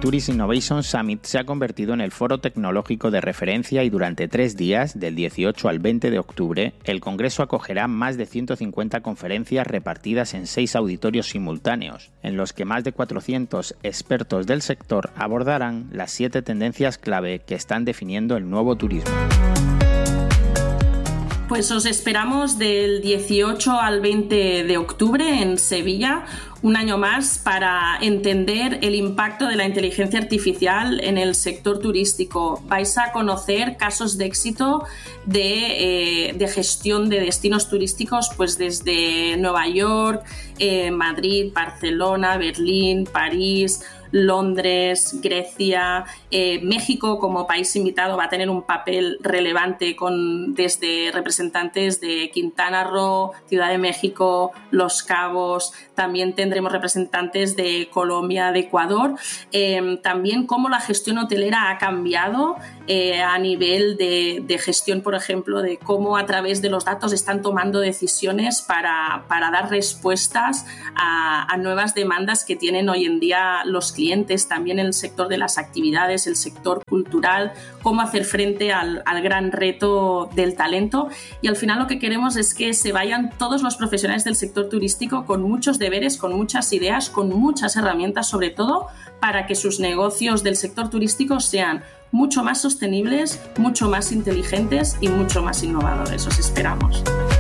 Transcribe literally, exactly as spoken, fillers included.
Tourism Innovation Summit se ha convertido en el foro tecnológico de referencia y durante tres días, del dieciocho al veinte de octubre, el Congreso acogerá más de ciento cincuenta conferencias repartidas en seis auditorios simultáneos, en los que más de cuatrocientos expertos del sector abordarán las siete tendencias clave que están definiendo el nuevo turismo. Pues os esperamos del dieciocho al veinte de octubre en Sevilla, un año más, para entender el impacto de la inteligencia artificial en el sector turístico. Vais a conocer casos de éxito de, eh, de gestión de destinos turísticos, pues desde Nueva York, eh, Madrid, Barcelona, Berlín, París, Londres, Grecia, eh, México como país invitado va a tener un papel relevante con, desde representantes de Quintana Roo, Ciudad de México, Los Cabos. También tendremos representantes de Colombia, de Ecuador. Eh, también cómo la gestión hotelera ha cambiado eh, a nivel de, de gestión, por ejemplo, de cómo a través de los datos están tomando decisiones para, para dar respuestas a, a nuevas demandas que tienen hoy en día los clientes. Clientes, también el sector de las actividades, el sector cultural, cómo hacer frente al, al gran reto del talento. Y al final lo que queremos es que se vayan todos los profesionales del sector turístico con muchos deberes, con muchas ideas, con muchas herramientas, sobre todo para que sus negocios del sector turístico sean mucho más sostenibles, mucho más inteligentes y mucho más innovadores. Os esperamos.